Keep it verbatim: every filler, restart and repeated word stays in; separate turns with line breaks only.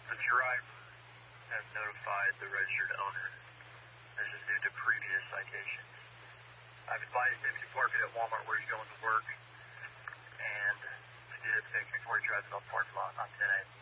The driver has notified the registered owner. This is due to previous citations. I've advised him to park it at Walmart where he's going to work, and to do it before he drives it off the parking lot on ten A.